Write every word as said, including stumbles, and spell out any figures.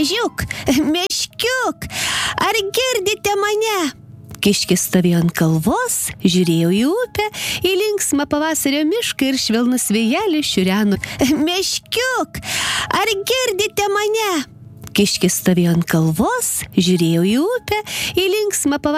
Ožiuk, meškiuk, ar girdite mane? Kiškis stovėjo ant kalvos, žiūrėjo į upę, į linksmą pavasario mišką ir švelnus vėjelis šiureno. Meškiuk, ar girdite mane? Kiškis stovėjo ant kalvos, žiūrėjo į upę, į linksmą pavasario